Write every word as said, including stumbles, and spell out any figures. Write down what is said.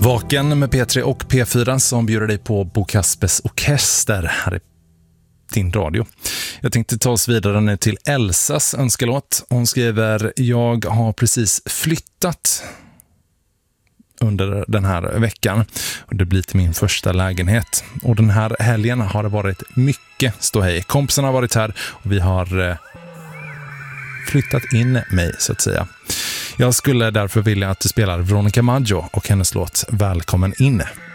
Vaken med P tre och P fyra som bjuder dig på Bo Kaspers Orkester här i din radio. Jag tänkte ta oss vidare nu till Elsas önskelåt. Hon skriver: jag har precis flyttat under den här veckan och det blir till min första lägenhet. Och den här helgen har det varit mycket ståhej. Kompisarna har varit här och vi har flyttat in mig så att säga. Jag skulle därför vilja att du spelar Veronica Maggio och hennes låt Välkommen in.